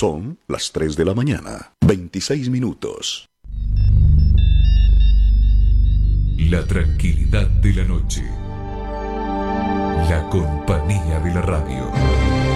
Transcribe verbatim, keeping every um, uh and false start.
Son las tres de la mañana, veintiséis minutos. La tranquilidad de la noche. La compañía de la radio.